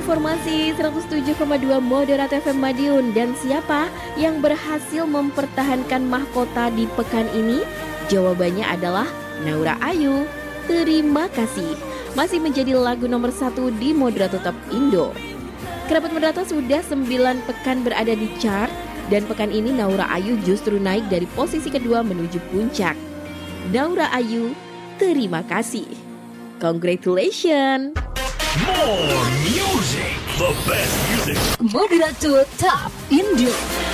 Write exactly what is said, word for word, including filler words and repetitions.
informasi seratus tujuh koma dua Moderat F M Madiun. Dan siapa yang berhasil mempertahankan mahkota di pekan ini? Jawabannya adalah Naura Ayu. Terima kasih. Masih menjadi lagu nomor satu di Moderator Top Indo. Kerabat Moderator sudah sembilan pekan berada di chart. Dan pekan ini Naura Ayu justru naik dari posisi kedua menuju puncak. Naura Ayu, terima kasih. Congratulations. More music, the best music. Moderator Top Indo.